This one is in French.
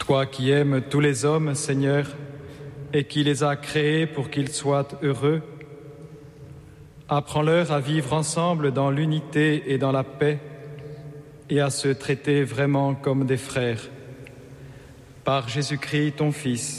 Toi qui aimes tous les hommes, Seigneur, et qui les as créés pour qu'ils soient heureux, apprends-leur à vivre ensemble dans l'unité et dans la paix et à se traiter vraiment comme des frères. Par Jésus-Christ, ton Fils,